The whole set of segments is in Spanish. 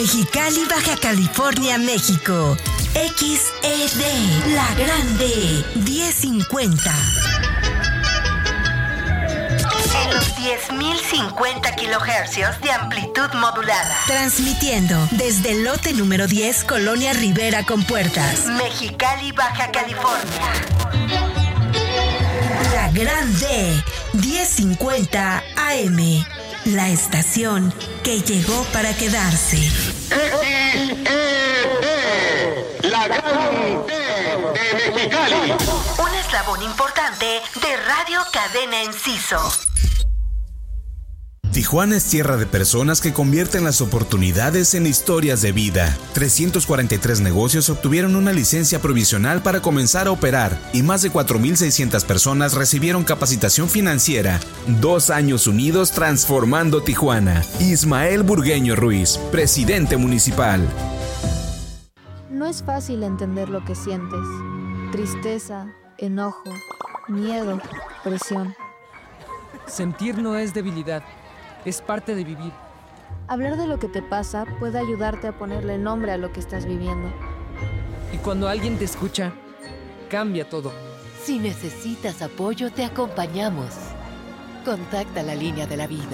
Mexicali, Baja California, México. XED, La Grande, 1050. En los 10.050 kHz de amplitud modulada. Transmitiendo desde el lote número 10, Colonia Rivera con Puertas. Mexicali, Baja California. La Grande, 1050 AM. La estación que llegó para quedarse. La Grande de Mexicali. Un eslabón importante de Radio Cadena Enciso. Tijuana es tierra de personas que convierten las oportunidades en historias de vida. 343 negocios obtuvieron una licencia provisional para comenzar a operar y más de 4.600 personas recibieron capacitación financiera. 2 años unidos transformando Tijuana. Ismael Burgueño Ruiz, presidente municipal. No es fácil entender lo que sientes. Tristeza, enojo, miedo, presión. Sentir no es debilidad. Es parte de vivir. Hablar de lo que te pasa puede ayudarte a ponerle nombre a lo que estás viviendo. Y cuando alguien te escucha, cambia todo. Si necesitas apoyo, te acompañamos. Contacta la línea de la vida.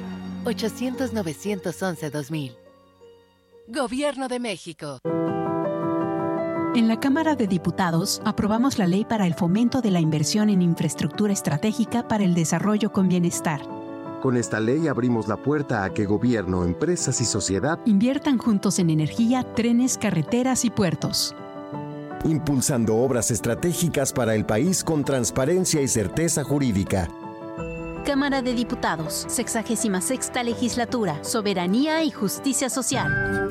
800-911-2000. Gobierno de México. En la Cámara de Diputados aprobamos la ley para el fomento de la inversión en infraestructura estratégica para el desarrollo con bienestar. Con esta ley abrimos la puerta a que gobierno, empresas y sociedad inviertan juntos en energía, trenes, carreteras y puertos. Impulsando obras estratégicas para el país con transparencia y certeza jurídica. Cámara de Diputados, 66ª Legislatura, Soberanía y Justicia Social.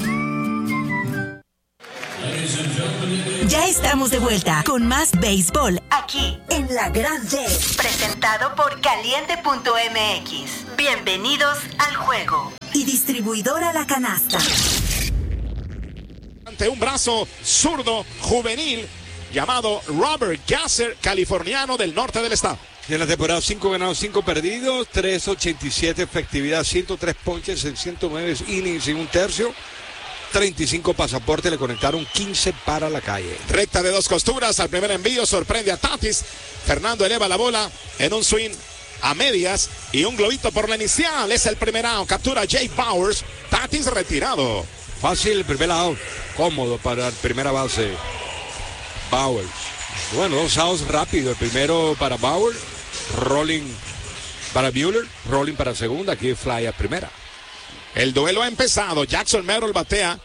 Ya estamos de vuelta con más béisbol aquí en La Grande, presentado por Caliente.mx. Bienvenidos al juego. Y distribuidora La Canasta. Ante un brazo zurdo juvenil llamado Robert Gasser, californiano del norte del estado. Y en la temporada 5 ganados, 5 perdidos, 3.87 efectividad, 103 ponches en 109 innings y un tercio. 35 pasaportes, le conectaron 15 para la calle. Recta de 2 costuras, al primer envío sorprende a Tatis. Fernando eleva la bola en un swing a medias y un globito por la inicial. Es el primer out, captura Jay Bowers. Tatis retirado. Fácil el primer out, cómodo para primera base Bowers. Bueno, 2 outs rápido, el primero para Bowers, rolling para Buehler, rolling para segunda, aquí fly a primera. El duelo ha empezado. Jackson Merrill batea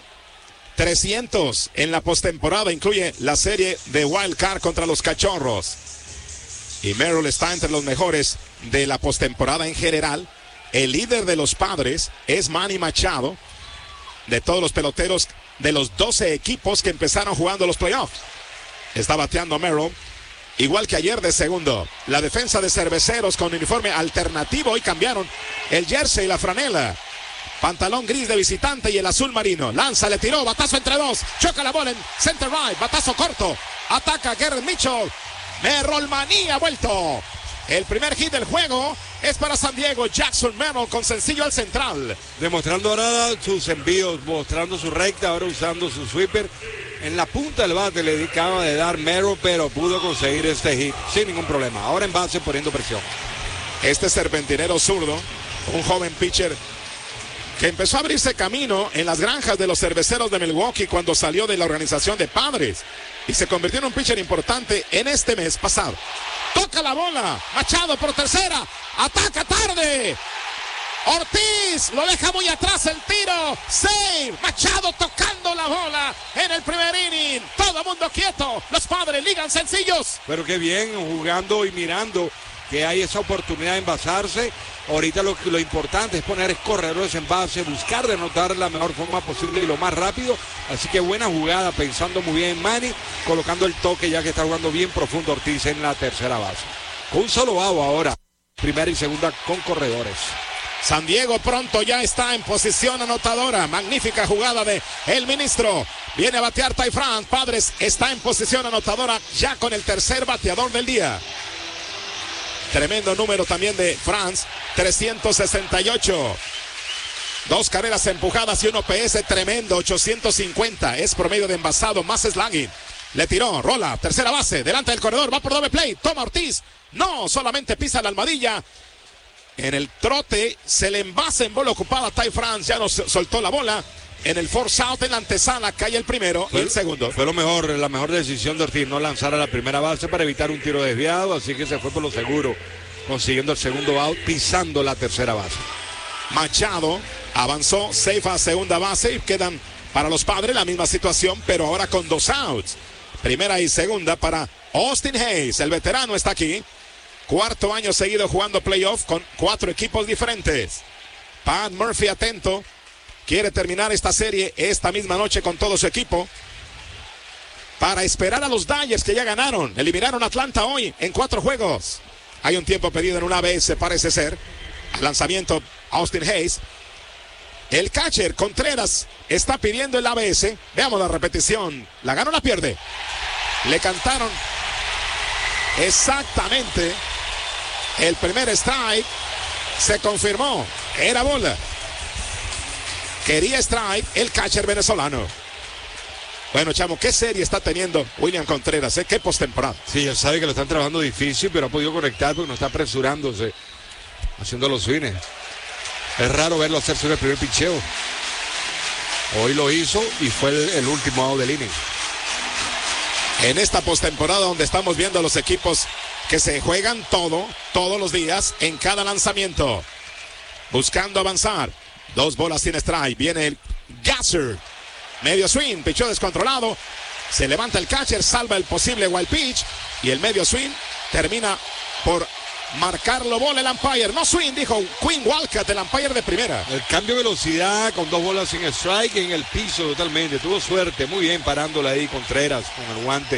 300 en la postemporada. Incluye la serie de Wild Card contra los Cachorros. Y Merrill está entre los mejores de la postemporada en general. El líder de los Padres es Manny Machado. De todos los peloteros de los 12 equipos que empezaron jugando los playoffs. Está bateando Merrill. Igual que ayer de segundo. La defensa de Cerveceros con uniforme alternativo. Hoy cambiaron el jersey y la franela. Pantalón gris de visitante y el azul marino. Lanza, le tiró, batazo entre dos. Choca la bola en center right. Batazo corto. Ataca Garrett Mitchell. Merrill Manía ha vuelto. El primer hit del juego es para San Diego. Jackson Merrill con sencillo al central. Demostrando ahora sus envíos, mostrando su recta, ahora usando su sweeper. En la punta del bate le acaba de dar Merrill, pero pudo conseguir este hit sin ningún problema. Ahora en base poniendo presión. Este serpentinero zurdo, un joven pitcher que empezó a abrirse camino en las granjas de los Cerveceros de Milwaukee cuando salió de la organización de Padres y se convirtió en un pitcher importante en este mes pasado. Toca la bola, Machado por tercera, ataca tarde. Ortiz lo deja muy atrás el tiro. Save. Machado tocando la bola en el primer inning. Todo mundo quieto. Los Padres ligan sencillos. Pero qué bien jugando y mirando que hay esa oportunidad de envasarse. Ahorita lo importante es poner corredores en base, buscar de anotar de la mejor forma posible y lo más rápido. Así que buena jugada, pensando muy bien Manny, colocando el toque ya que está jugando bien profundo Ortiz en la tercera base. Con un solo out ahora, primera y segunda con corredores. San Diego pronto ya está en posición anotadora. Magnífica jugada de el ministro. Viene a batear Ty France. Padres está en posición anotadora ya con el tercer bateador del día. Tremendo número también de France, 368. 2 carreras empujadas y un OPS tremendo, 850. Es promedio de envasado, más slugging. Le tiró, rola, tercera base, delante del corredor, va por doble play. Toma Ortiz. No, solamente pisa la almohadilla. En el trote se le envasa en bola ocupada. Ty France ya nos soltó la bola. En el force out, en la antesala, cae el primero y el segundo. Fue la mejor decisión de Ortiz, no lanzar a la primera base para evitar un tiro desviado, así que se fue por lo seguro, consiguiendo el segundo out, pisando la tercera base. Machado avanzó, safe a segunda base y quedan para los Padres la misma situación, pero ahora con 2 outs. Primera y segunda para Austin Hayes, el veterano está aquí. 4º año seguido jugando playoff con 4 equipos diferentes. Pat Murphy atento. Quiere terminar esta serie esta misma noche con todo su equipo para esperar a los Dodgers que ya ganaron. Eliminaron a Atlanta hoy en 4 juegos. Hay un tiempo pedido en una ABS, parece ser. Al lanzamiento, Austin Hayes. El catcher Contreras está pidiendo el ABS. Veamos la repetición. ¿La gana o la pierde? Le cantaron exactamente el primer strike. Se confirmó. Era bola. Quería strike el catcher venezolano. Bueno, chamo, ¿qué serie está teniendo William Contreras? ¿Qué postemporada? Sí, él sabe que lo están trabajando difícil, pero ha podido conectar porque no está apresurándose, haciendo los swings. Es raro verlo hacer swing el primer picheo. Hoy lo hizo y fue el último out del inning. En esta postemporada donde estamos viendo a los equipos que se juegan todos los días en cada lanzamiento, buscando avanzar. 2 bolas sin strike. Viene el Gasser. Medio swing, pichó descontrolado. Se levanta el catcher, salva el posible wild pitch. Y el medio swing termina por marcarlo bola el umpire. No swing, dijo Quinn Walcott, el umpire de primera. El cambio de velocidad con 2 bolas sin strike en el piso totalmente. Tuvo suerte, muy bien parándola ahí Contreras con el guante.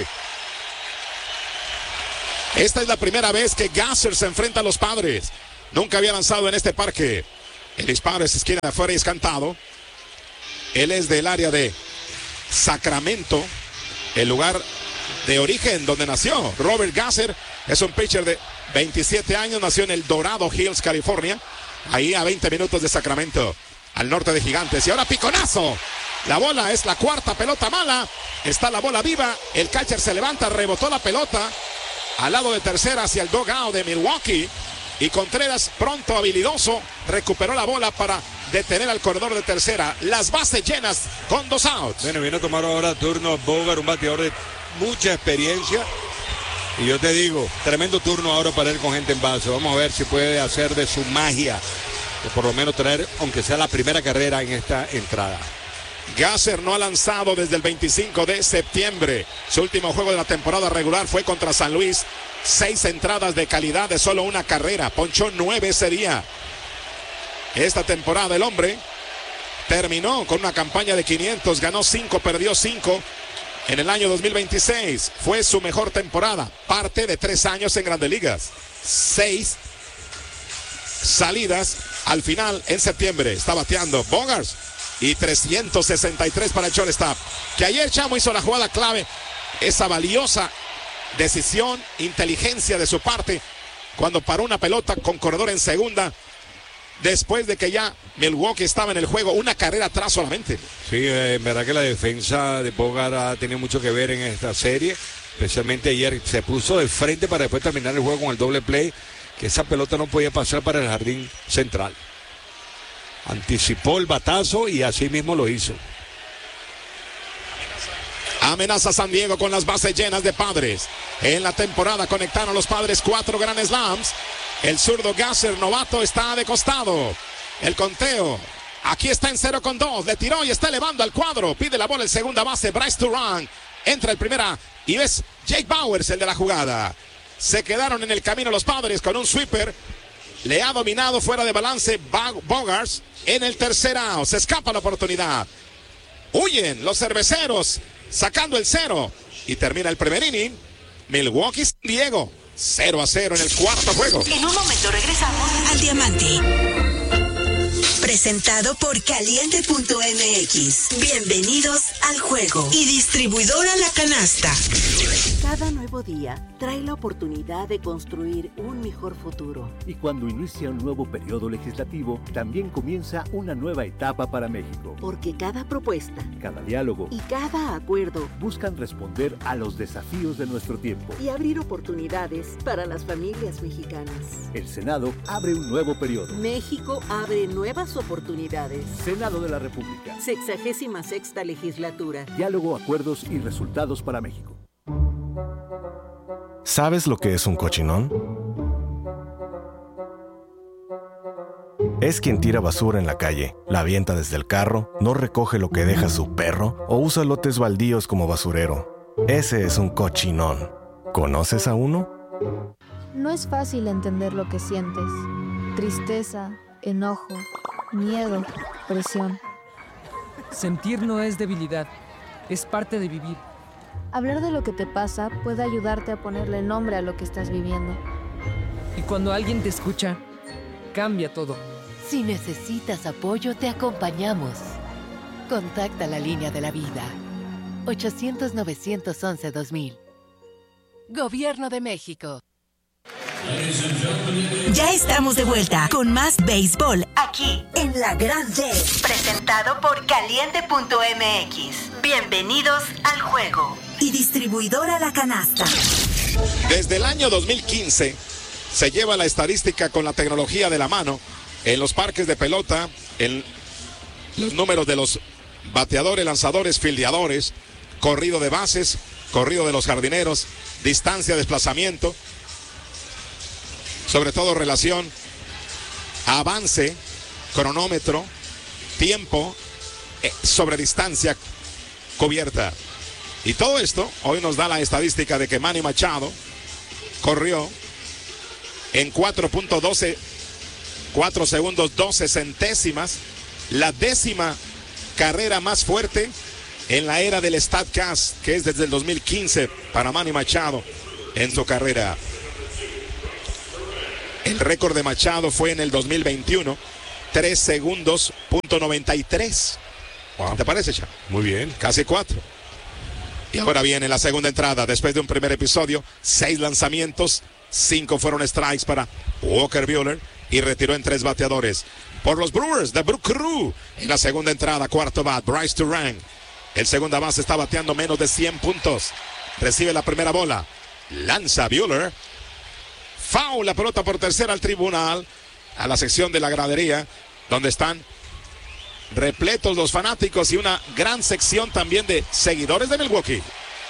Esta es la primera vez que Gasser se enfrenta a los Padres. Nunca había lanzado en este parque. El disparo es esquina de afuera y es cantado. Él es del área de Sacramento, el lugar de origen donde nació. Robert Gasser es un pitcher de 27 años, nació en el Dorado Hills, California, ahí a 20 minutos de Sacramento, al norte de Gigantes. Y ahora piconazo. La bola es la 4ª pelota mala. Está la bola viva. El catcher se levanta, rebotó la pelota al lado de tercera hacia el dugout de Milwaukee. Y Contreras, pronto, habilidoso, recuperó la bola para detener al corredor de tercera. Las bases llenas con 2 outs. Bueno, viene a tomar ahora turno Bogart, un bateador de mucha experiencia. Y yo te digo, tremendo turno ahora para él con gente en base. Vamos a ver si puede hacer de su magia, o por lo menos traer, aunque sea la primera carrera en esta entrada. Gasser no ha lanzado desde el 25 de septiembre. Su último juego de la temporada regular fue contra San Luis. 6 entradas de calidad de solo 1 carrera. Ponchó 9 ese día. Esta temporada el hombre terminó con una campaña de 500. Ganó 5, perdió 5. En el año 2026 fue su mejor temporada. Parte de 3 años en Grandes Ligas. 6 salidas al final en septiembre. Está bateando Bogart. Y 363 para el shortstop. Que ayer Chamo hizo la jugada clave. Esa valiosa decisión, inteligencia de su parte, cuando paró una pelota con corredor en segunda, después de que ya Milwaukee estaba en el juego, 1 carrera atrás solamente. Sí, en verdad que la defensa de Bogart ha tenido mucho que ver en esta serie. Especialmente ayer se puso de frente para después terminar el juego con el doble play, que esa pelota no podía pasar para el jardín central. Anticipó el batazo y así mismo lo hizo. Amenaza San Diego con las bases llenas de Padres. En la temporada conectaron los Padres 4 Grand Slams. El zurdo Gasser, novato, está de costado. El conteo. Aquí está en 0-2. Le tiró y está elevando al cuadro. Pide la bola el segunda base, Bryce Turang. Entra el primera y es Jake Bauers el de la jugada. Se quedaron en el camino los Padres con un sweeper. Le ha dominado fuera de balance Bogart en el tercer out. Se escapa la oportunidad. Huyen los cerveceros sacando el 0 y termina el primer inning. Milwaukee San Diego 0-0 en el 4º juego. En un momento regresamos al Diamante. Presentado por Caliente.mx. Bienvenidos al juego. Y distribuidora La Canasta. Cada nuevo día trae la oportunidad de construir un mejor futuro. Y cuando inicia un nuevo periodo legislativo, también comienza una nueva etapa para México. Porque cada propuesta, cada diálogo y cada acuerdo buscan responder a los desafíos de nuestro tiempo y abrir oportunidades para las familias mexicanas. El Senado abre un nuevo periodo. México abre nuevas oportunidades. Senado de la República. 66ª legislatura. Diálogo, acuerdos y resultados para México. ¿Sabes lo que es un cochinón? Es quien tira basura en la calle, la avienta desde el carro, no recoge lo que deja su perro o usa lotes baldíos como basurero. Ese es un cochinón. ¿Conoces a uno? No es fácil entender lo que sientes. Tristeza, enojo, miedo, presión. Sentir no es debilidad, es parte de vivir. Hablar de lo que te pasa puede ayudarte a ponerle nombre a lo que estás viviendo. Y cuando alguien te escucha, cambia todo. Si necesitas apoyo, te acompañamos. Contacta la línea de la vida. 800-911-2000. Gobierno de México. Ya estamos de vuelta con más béisbol aquí en La Gran Red, presentado por Caliente.mx. Bienvenidos al juego. Y distribuidora La Canasta. Desde el año 2015 se lleva la estadística con la tecnología de la mano en los parques de pelota, en los números de los bateadores, lanzadores, fildeadores, corrido de bases, corrido de los jardineros, distancia, desplazamiento, sobre todo relación, avance, cronómetro, tiempo, sobre distancia cubierta. Y todo esto hoy nos da la estadística de que Manny Machado corrió en 4.12, 4 segundos 12 centésimas, la 10ª carrera más fuerte en la era del StatCast, que es desde el 2015 para Manny Machado en su carrera. El récord de Machado fue en el 2021, 3 segundos, .93. Wow. ¿Te parece, Cha? Muy bien. Casi 4. Y ahora viene la segunda entrada. Después de un primer episodio, 6 lanzamientos, 5 fueron strikes para Walker Buehler y retiró en 3 bateadores. Por los Brewers de Brew Crew, en la segunda entrada, cuarto bat, Bryce Turang. El segunda base está bateando menos de 100 puntos. Recibe la primera bola. Lanza Buehler. Foul, la pelota por tercera al tribunal, a la sección de la gradería, donde están repletos los fanáticos y una gran sección también de seguidores de Milwaukee.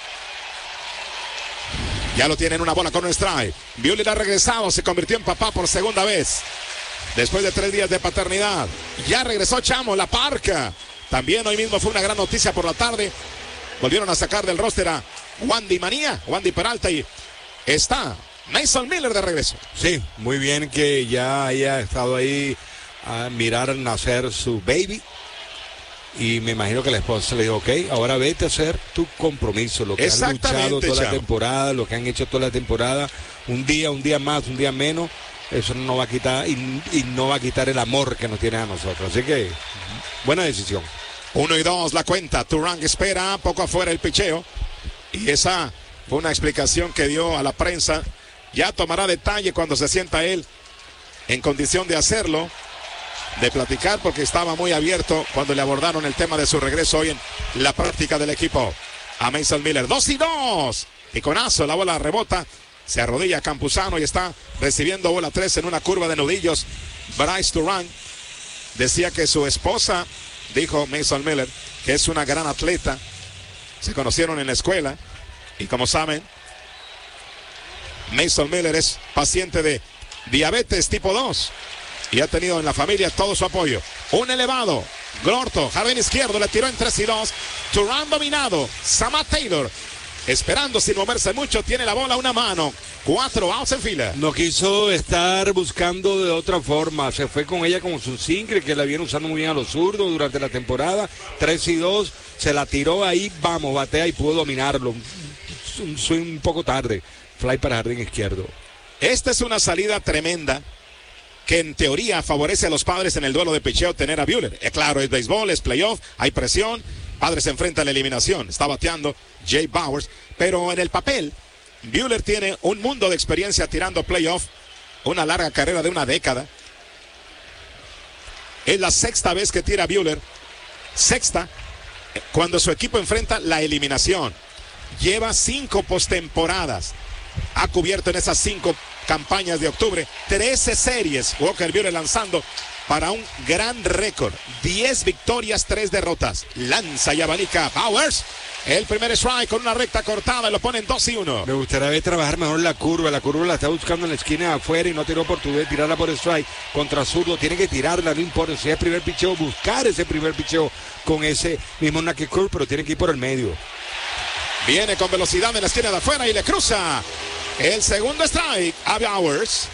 Ya lo tienen, una bola con un strike. Buehler ha regresado, se convirtió en papá por segunda vez. Después de 3 días de paternidad. Ya regresó Chamo, la parca. También hoy mismo fue una gran noticia por la tarde. Volvieron a sacar del roster a Wandy Peralta y está Mason Miller de regreso. Sí, muy bien que ya haya estado ahí a mirar nacer su baby. Y me imagino que la esposa le dijo, ok, ahora vete a hacer tu compromiso. Lo que han luchado toda la temporada, lo que han hecho toda la temporada. Un día más, un día menos. Eso no va a quitar y no va a quitar el amor que nos tiene a nosotros. Así que, buena decisión. 1-2 la cuenta. Turang espera, poco afuera el picheo. Y esa fue una explicación que dio a la prensa. Ya tomará detalle cuando se sienta él en condición de hacerlo, de platicar, porque estaba muy abierto cuando le abordaron el tema de su regreso hoy en la práctica del equipo. A Mason Miller, 2-2. Piconazo, la bola rebota. Se arrodilla Campuzano y está recibiendo bola 3 en una curva de nudillos. Bryce Turang decía que su esposa, dijo Mason Miller, que es una gran atleta. Se conocieron en la escuela y, como saben, Mason Miller es paciente de diabetes tipo 2 y ha tenido en la familia todo su apoyo. Un elevado, Glorto, jardín izquierdo, le tiró en 3-2. Turang dominado, Samad Taylor esperando sin moverse mucho, tiene la bola a una mano. 4 outs en fila. No quiso estar buscando de otra forma. Se fue con ella como su single, que la viene usando muy bien a los zurdos durante la temporada. 3-2, se la tiró ahí, vamos, batea y pudo dominarlo. Un swing un poco tarde. Fly para jardín izquierdo. Esta es una salida tremenda que en teoría favorece a los Padres en el duelo de picheo tener a Buehler. Claro, es béisbol, es playoff, hay presión. Padres se enfrenta a la eliminación. Está bateando Jay Bowers, pero en el papel Buehler tiene un mundo de experiencia tirando playoff, una larga carrera de una década. Es la sexta vez que tira Buehler, sexta, cuando su equipo enfrenta la eliminación. Lleva 5 postemporadas. Ha cubierto en esas 5 campañas de octubre 13 series. Walker Buehler lanzando para un gran récord. 10 victorias, 3 derrotas. Lanza y abanica Bowers. El primer strike con una recta cortada, lo ponen 2-1. Me gustaría ver trabajar mejor la curva la está buscando en la esquina de afuera y no tiene oportunidad de tirarla por strike. Contra zurdo tiene que tirarla, no importa si es primer picheo, buscar ese primer picheo con ese mismo knuckle curve, pero tiene que ir por el medio. Viene con velocidad en la esquina de afuera y le cruza el segundo strike a Bowers.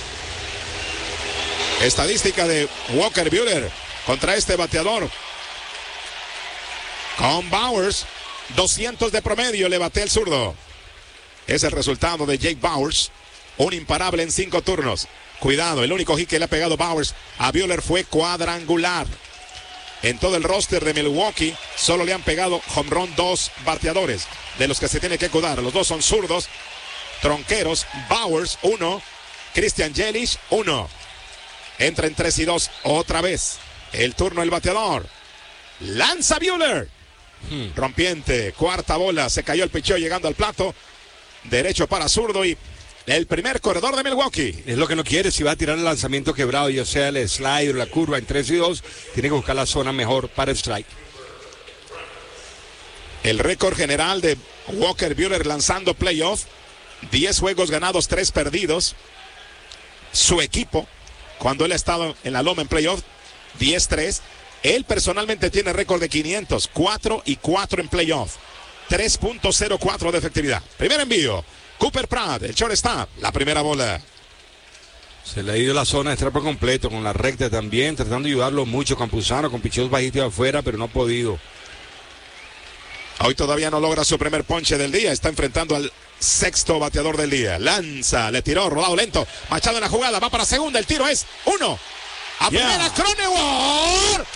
Estadística de Walker Buehler contra este bateador. Con Bowers, 200 de promedio le bate el zurdo. Es el resultado de Jake Bowers, un imparable en 5 turnos. Cuidado, el único hit que le ha pegado Bowers a Buehler fue cuadrangular. En todo el roster de Milwaukee solo le han pegado home run 2 bateadores, de los que se tiene que cuidar. Los 2 son zurdos, tronqueros. Bowers 1, Christian Yelich 1. Entra en 3-2 otra vez. El turno del bateador. Lanza Buehler. Rompiente, cuarta bola, se cayó el picheo llegando al plato. Derecho para zurdo y el primer corredor de Milwaukee. Es lo que no quiere, si va a tirar el lanzamiento quebrado, ya sea el slide o la curva en 3-2, tiene que buscar la zona mejor para el strike. El récord general de Walker Buehler lanzando playoff, 10 juegos ganados, 3 perdidos. Su equipo, cuando él ha estado en la loma en playoff, 10-3. Él personalmente tiene récord de 500, 4-4 en playoff, 3.04 de efectividad. Primer envío, Cooper Pratt, el shortstop, la primera bola. Se le ha ido la zona de extra por completo, con la recta también, tratando de ayudarlo mucho Campuzano, con picheos bajitos afuera, pero no ha podido. Hoy todavía no logra su primer ponche del día, está enfrentando al sexto bateador del día. Lanza, le tiró, rodado lento, Machado en la jugada, va para segunda, el tiro es 1. A primera, Cronenworth.